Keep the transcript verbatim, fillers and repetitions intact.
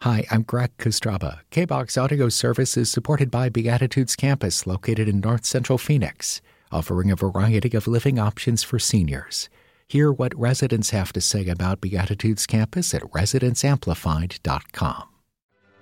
Hi, I'm Greg Kostraba. K-BOX Audio Service is supported by Beatitudes Campus, located in North Central Phoenix, offering a variety of living options for seniors. Hear what residents have to say about Beatitudes Campus at residents amplified dot com.